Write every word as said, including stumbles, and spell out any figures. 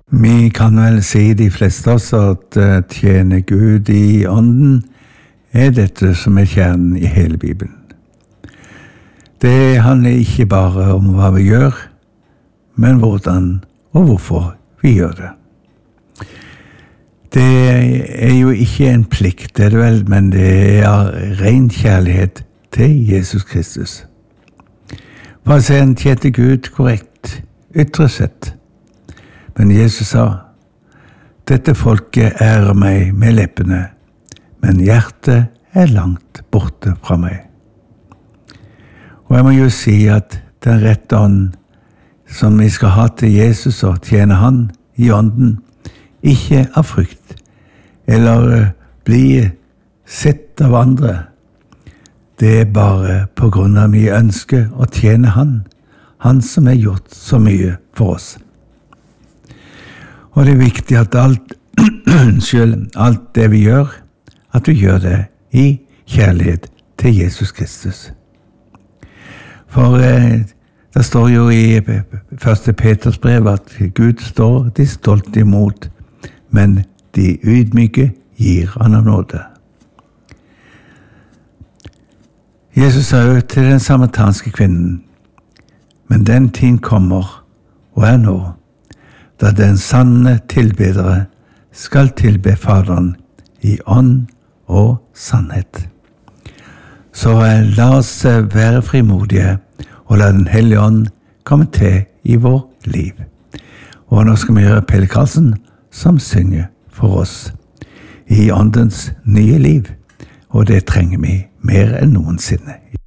Vi kan vel si de fleste av oss at uh, tjene Gud i ånden er dette som er kjernen i hele Bibelen. Det handler ikke bare om hva vi gjør, men hvordan og hvorfor vi gjør det. Det er jo ikke en plikt, det er det vel, men det er ren kjærlighet til Jesus Kristus. For å se en tjente Gud korrekt, ytre sett. Men Jesus sa, dette folket ærer meg med leppene, men hjertet er langt borte fra meg. Og jeg må jo si at den rette ånd som vi skal ha til Jesus og tjene han i ånden, ikke av frykt, eller bli sett av andre. Det er bare på grunn av vi ønsker å tjene han, han som har gjort så mye for oss. Og det er viktig at alt, unnskyld, alt det vi gjør, at vi gjør det i kjærlighet til Jesus Kristus. For eh, det står jo i første Peters brev at Gud står de stolte imot, men de ydmyke gir han av nåde. Jesus sa jo til den samaritanske kvinnen, men den tiden kommer, og er nå, da den sanne tilbedere skal tilbe Faderen i ånd og sannhet. Så la oss være frimodige, og la Den hellige ånd komme til i vår liv. Og nå skal vi gjøre Pelle Karlsen, som synger for oss i åndens nye liv, og det trenger vi mer enn noensinne.